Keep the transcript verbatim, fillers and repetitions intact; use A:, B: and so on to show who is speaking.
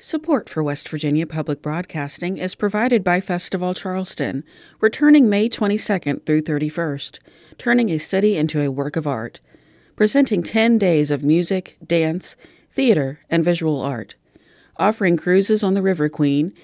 A: Support for West Virginia Public Broadcasting is provided by Festival Charleston, returning May twenty-second through thirty-first, turning a city into a work of art, presenting ten days of music, dance, theater, and visual art, offering cruises on the River Queen